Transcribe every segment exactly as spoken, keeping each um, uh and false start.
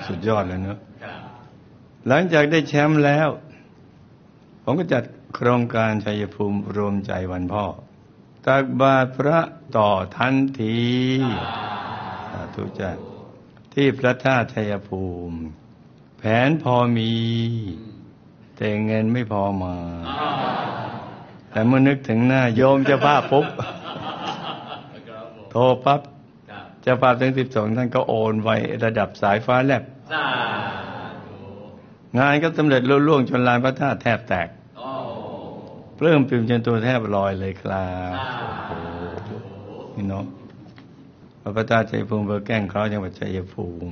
สุดยอดเลยเนอะหลังจากได้แชมป์แล้วผมก็จัดโครงการชัยภูมิรวมใจวันพ่อตักบาตรพระต่อทันทีสาธุจ้ะที่พระธาตุชัยภูมิแผนพอมีแต่เงินไม่พอมาแต่เมื่อนึกถึงหน้าโยมเจ้าภาพปุ๊บโทรปั๊บเจ้าภาพทั้งสิบสองท่านก็โอนไว้ระดับสายฟ้าแลบงานก็สำเร็จลุล่วงจนลานพระธาตุแทบแตกเริ่มปิ่มจนตัวแทบลอยเลยครับพี่น้องพระธาตุชัยภูมิอำเภอแก้งเคราะห์จังหวัดชัยภูมิ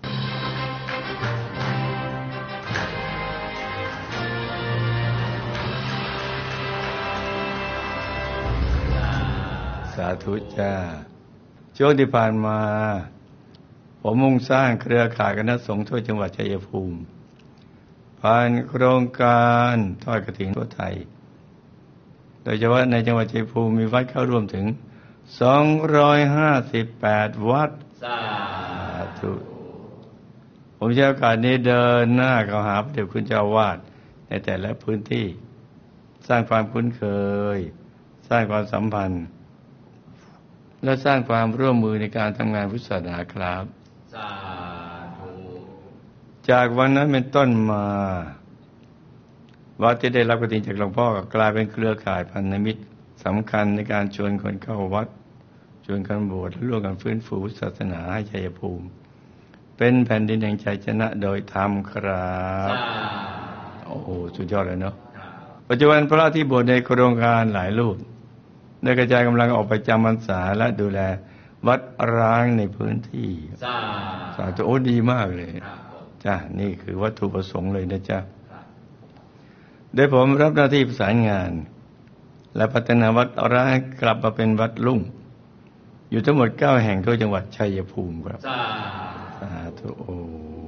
สาธุจ้าช่วงที่ผ่านมาผมมุ่งสร้างเครือข่ายคณะสงฆ์ทั่วจังหวัดชัยภูมิผ่านโครงการทอดกฐินทั่วไทยโดยเฉพาะในจังหวัดชัยภูมิมีวัดเข้าร่วมถึงสองร้อยห้าสิบแปดวัดสาธุผมใช้โอกาสนี้เดินหน้าเข้าหาพระเดชคุณเจ้าวาดในแต่ละพื้นที่สร้างความคุ้นเคยสร้างความสัมพันธ์และสร้างความร่วมมือในการทำงานพุทธศาสนาครับสาธุจากวันนั้นเป็นต้นมาวัดที่ได้รับกฐินจากหลวงพ่อก็กลายเป็นเครือข่ายพันธมิตรสำคัญในการชวนคนเข้าวัดชวนกันบวชและร่วมกันฟื้นฟูศาสนาให้ชัยภูมิเป็นแผ่นดินแห่งชัยชนะโดยธรรมครับโอ้โหสุดยอดเลยเนาะปัจจุบันพระที่บวชในโครงการหลายรูปได้กระจายกำลังออกไปจำพรรษาและดูแลวัดร้างในพื้นที่สาธุโอ้ดีมากเลยจ้ะนี่คือวัตถุประสงค์เลยนะจ๊ะโดยผมรับหน้าที่ประสานงานและพัฒนาวัดร้างกลับมาเป็นวัดลุ่งอยู่ทั้งหมดเก้าแห่งทั่วจังหวัดชัยภูมิครับสาธุโอ้